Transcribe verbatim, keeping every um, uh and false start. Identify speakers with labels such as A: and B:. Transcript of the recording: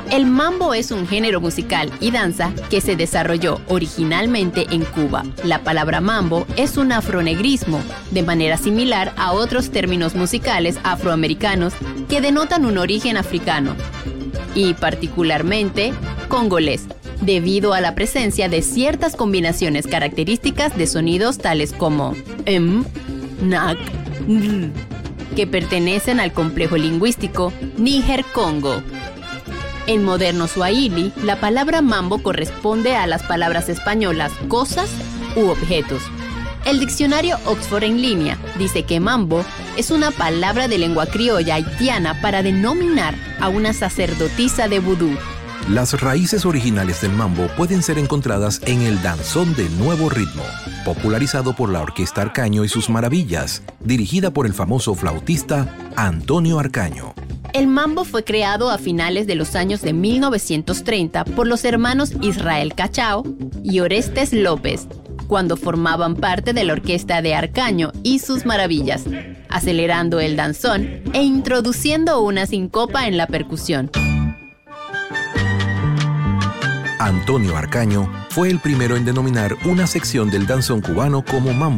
A: El mambo es un género musical y danza que se desarrolló originalmente en Cuba. La palabra mambo es un afronegrismo, de manera similar a otros términos musicales afroamericanos que denotan un origen africano, y particularmente congolés, debido a la presencia de ciertas combinaciones características de sonidos tales como m, nak, r, que pertenecen al complejo lingüístico Níger-Congo. En moderno swahili, la palabra mambo corresponde a las palabras españolas cosas u objetos. El diccionario Oxford en línea dice que mambo es una palabra de lengua criolla haitiana para denominar a una sacerdotisa de vudú.
B: Las raíces originales del mambo pueden ser encontradas en el danzón de nuevo ritmo, popularizado por la Orquesta Arcaño y sus Maravillas, dirigida por el famoso flautista Antonio Arcaño.
A: El mambo fue creado a finales de los años de mil novecientos treinta por los hermanos Israel Cachao y Orestes López, cuando formaban parte de la Orquesta de Arcaño y sus Maravillas, acelerando el danzón e introduciendo una sincopa en la percusión.
B: Antonio Arcaño fue el primero en denominar una sección del danzón cubano como mambo.